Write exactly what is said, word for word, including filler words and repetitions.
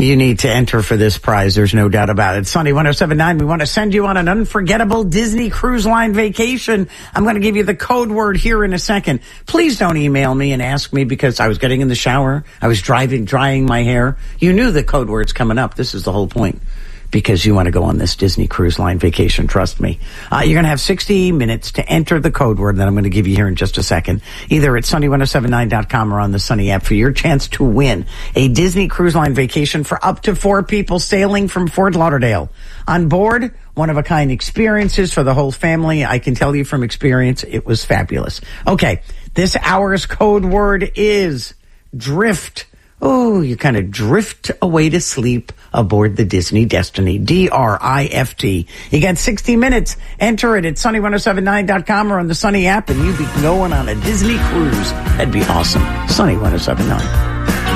You need to enter for this prize. There's no doubt about it. Sunny one oh seven point nine, we want to send you on an unforgettable Disney Cruise Line vacation. I'm going to give you the code word here in a second. Please don't email me and ask me because I was getting in the shower. I was driving, drying my hair. You knew the code word's coming up. This is the whole point. Because you want to go on this Disney Cruise Line vacation, trust me. Uh, you're going to have sixty minutes to enter the code word that I'm going to give you here in just a second, either at sunny ten seventy-nine dot com or on the Sunny app for your chance to win a Disney Cruise Line vacation for up to four people sailing from Fort Lauderdale. On board, one-of-a-kind experiences for the whole family. I can tell you from experience, it was fabulous. Okay, this hour's code word is drift. Oh, you kind of drift away to sleep aboard the Disney Destiny. D R I F T. You got sixty minutes. Enter it at sunny ten seventy-nine dot com or on the Sunny app, and you be going on a Disney cruise. That'd be awesome. Sunny ten seventy-nine.